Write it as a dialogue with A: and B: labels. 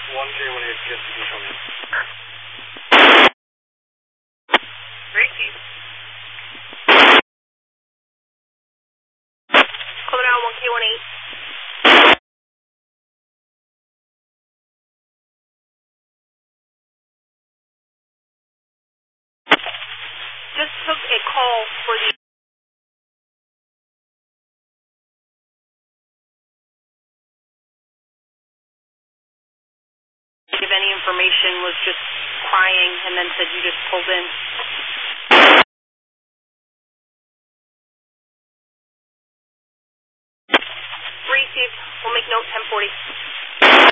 A: 1J18, just to come in.
B: Gracie. Coming out 1K18. Just took a call for the... Give any information, was just crying, and then said you just pulled in.